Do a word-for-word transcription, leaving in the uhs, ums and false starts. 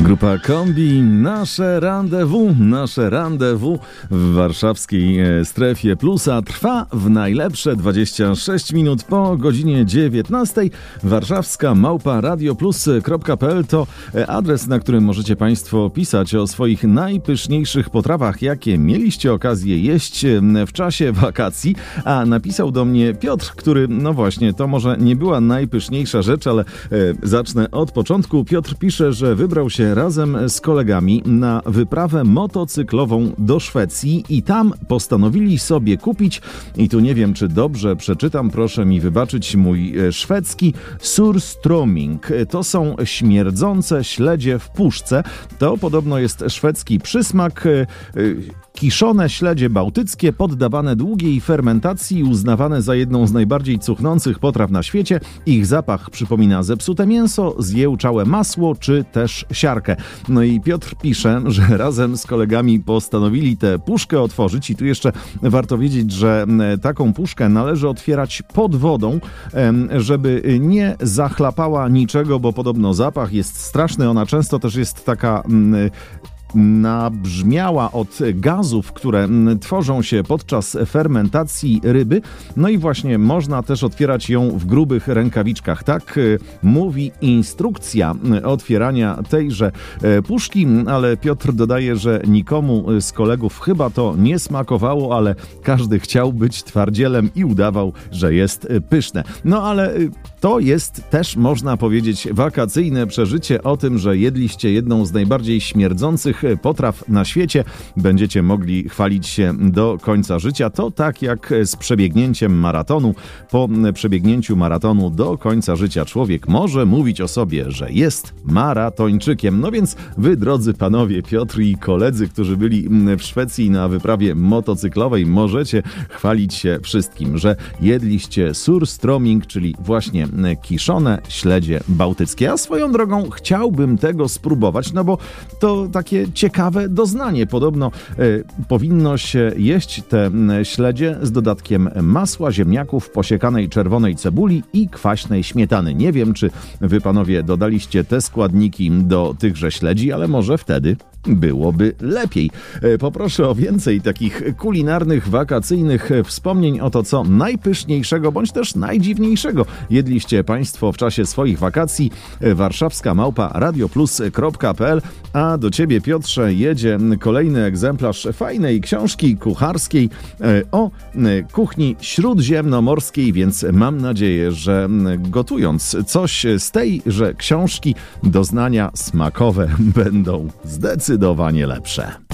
Grupa Kombi, nasze rendezvous, nasze rendezvous w warszawskiej strefie plusa trwa w najlepsze dwadzieścia sześć minut po godzinie dziewiętnastej. Warszawska małpa radioplus kropka pe el to adres, na którym możecie Państwo pisać o swoich najpyszniejszych potrawach, jakie mieliście okazję jeść w czasie wakacji. A napisał do mnie Piotr, który, no właśnie, to może nie była najpyszniejsza rzecz, ale e, zacznę od początku. Piotr pisze, że wybrał się razem z kolegami na wyprawę motocyklową do Szwecji i tam postanowili sobie kupić, i tu nie wiem, czy dobrze przeczytam, proszę mi wybaczyć mój szwedzki, surströmming. To są śmierdzące śledzie w puszce. To podobno jest szwedzki przysmak. Kiszone śledzie bałtyckie, poddawane długiej fermentacji i uznawane za jedną z najbardziej cuchnących potraw na świecie. Ich zapach przypomina zepsute mięso, zjełczałe masło czy też siarkę. No i Piotr pisze, że razem z kolegami postanowili tę puszkę otworzyć i tu jeszcze warto wiedzieć, że taką puszkę należy otwierać pod wodą, żeby nie zachlapała niczego, bo podobno zapach jest straszny. Ona często też jest taka nabrzmiała od gazów, które tworzą się podczas fermentacji ryby. No i właśnie można też otwierać ją w grubych rękawiczkach. Tak mówi instrukcja otwierania tejże puszki, ale Piotr dodaje, że nikomu z kolegów chyba to nie smakowało, ale każdy chciał być twardzielem i udawał, że jest pyszne. No ale to jest też, można powiedzieć, wakacyjne przeżycie o tym, że jedliście jedną z najbardziej śmierdzących potraw na świecie. Będziecie mogli chwalić się do końca życia. To tak jak z przebiegnięciem maratonu. Po przebiegnięciu maratonu do końca życia człowiek może mówić o sobie, że jest maratończykiem. No więc wy, drodzy panowie Piotr i koledzy, którzy byli w Szwecji na wyprawie motocyklowej, możecie chwalić się wszystkim, że jedliście surströmming, czyli właśnie kiszone śledzie bałtyckie. A swoją drogą chciałbym tego spróbować, no bo to takie ciekawe doznanie. Podobno y, powinno się jeść te śledzie z dodatkiem masła, ziemniaków, posiekanej czerwonej cebuli i kwaśnej śmietany. Nie wiem, czy wy panowie dodaliście te składniki do tychże śledzi, ale może wtedy byłoby lepiej. Poproszę o więcej takich kulinarnych, wakacyjnych wspomnień o to, co najpyszniejszego, bądź też najdziwniejszego jedliście Państwo w czasie swoich wakacji. Warszawska małpa radioplus kropka pe el. A do Ciebie, Piotrze, jedzie kolejny egzemplarz fajnej książki kucharskiej o kuchni śródziemnomorskiej, więc mam nadzieję, że gotując coś z tejże książki, doznania smakowe będą zdecydowanie lepsze.